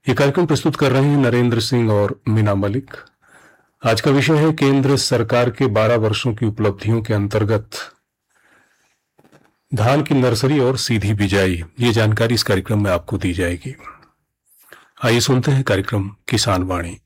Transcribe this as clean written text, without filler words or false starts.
ये कार्यक्रम प्रस्तुत कर रहे हैं नरेंद्र सिंह और मीना मलिक। आज का विषय है केंद्र सरकार के 12 वर्षों की उपलब्धियों के अंतर्गत धान की नर्सरी और सीधी बिजाई। ये जानकारी इस कार्यक्रम में आपको दी जाएगी। आइए सुनते हैं कार्यक्रम किसान वाणी।